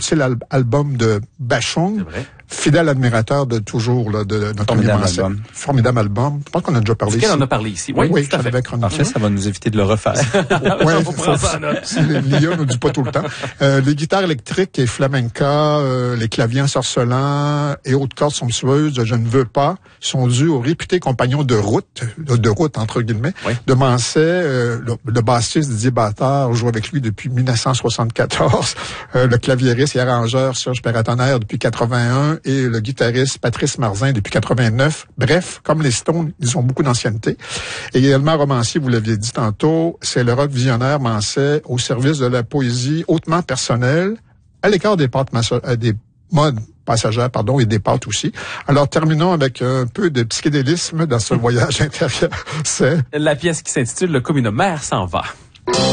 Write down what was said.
sorti l'album de Bashung. Fidèle admirateur de toujours là, de notre formidable album. Je pense qu'on a déjà parlé ici. On en a parlé ici. Oui, tout à fait. Parfait, ça va nous éviter de le refaire. Oui, l'IA nous dit pas tout le temps. Les guitares électriques et flamenca, les claviers ensorcelants et hautes cordes somptueuses, je ne veux pas, sont dus au réputé compagnon de route entre guillemets, de Manset, le bassiste Didier Bâtard joue avec lui depuis 1974, le claviériste et arrangeur Serge Paratonnerre depuis 81 et le guitariste Patrice Marzin depuis 89. Bref, comme les Stones, ils ont beaucoup d'ancienneté. Et également romancier, vous l'aviez dit tantôt, c'est le rock visionnaire Manset au service de la poésie hautement personnelle, à l'écart des modes passagères, et des pâtes aussi. Alors, terminons avec un peu de psychédélisme dans ce voyage intérieur. C'est la pièce qui s'intitule « Le communomère s'en va ».